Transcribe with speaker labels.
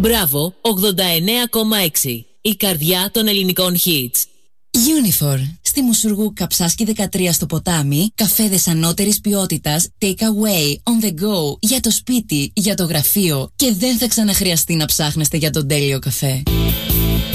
Speaker 1: Μπράβο 89,6. Η καρδιά των ελληνικών hits.
Speaker 2: Unifor. Στη Μουσουργού Καψάσκη 13 στο ποτάμι, καφέδες ανώτερης ποιότητας, take away, on the go, για το σπίτι, για το γραφείο και δεν θα ξαναχρειαστεί να ψάχνεστε για τον τέλειο καφέ.